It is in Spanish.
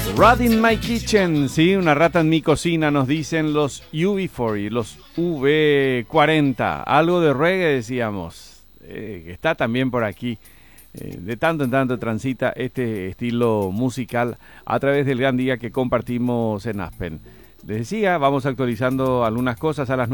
Rat in My Kitchen, sí, una rata en mi cocina, nos dicen los UB40, los V40, algo de reggae decíamos, que está también por aquí. De tanto en tanto transita este estilo musical a través del gran día que compartimos en Aspen. Les decía, vamos actualizando algunas cosas a las